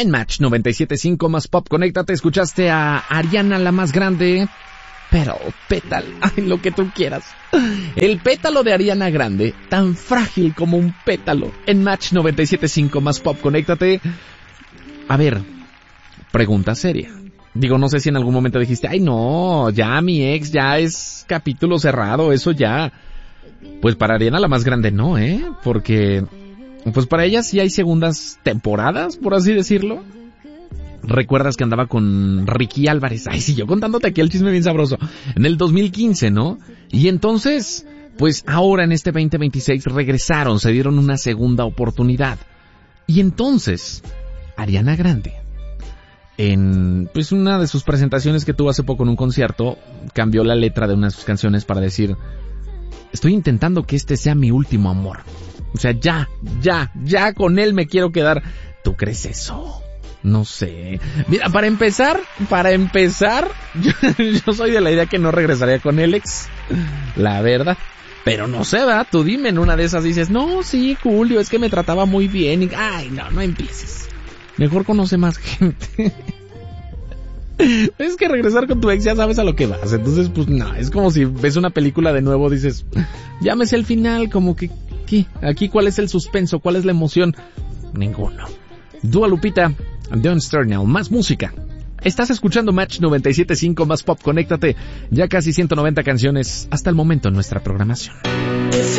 En Match 97.5 más pop, conéctate, escuchaste a Ariana la más grande, pétalo, ay, lo que tú quieras. El pétalo de Ariana Grande, tan frágil como un pétalo. En Match 97.5 más pop, conéctate. A ver, pregunta seria. Digo, no sé si en algún momento dijiste, ay no, ya mi ex ya es capítulo cerrado, eso ya. Pues para Ariana la más grande no, porque pues para ella sí hay segundas temporadas, por así decirlo. ¿Recuerdas que andaba con Ricky Álvarez? Ay, sí, yo contándote aquí el chisme bien sabroso. En el 2015, ¿no? Y entonces, pues ahora en este 2026 regresaron, se dieron una segunda oportunidad. Y entonces, Ariana Grande, en pues una de sus presentaciones que tuvo hace poco en un concierto, cambió la letra de una de sus canciones para decir, estoy intentando que este sea mi último amor. O sea, ya con él me quiero quedar. ¿Tú crees eso? No sé. Mira, para empezar, yo soy de la idea que no regresaría con el ex, la verdad. Pero no sé, ¿verdad? Tú dime, en una de esas dices, no, sí, Julio, es que me trataba muy bien. Y, ay, no empieces. Mejor conoce más gente. Es que regresar con tu ex ya sabes a lo que vas. Entonces, pues no, es como si ves una película de nuevo, dices, ya me sé el final, como que, ¿qué? Aquí, ¿cuál es el suspenso? ¿Cuál es la emoción? Ninguno. Dua Lupita, Don't Start Now, más música. Estás escuchando Match 97.5 más pop, conéctate. Ya casi 190 canciones hasta el momento en nuestra programación.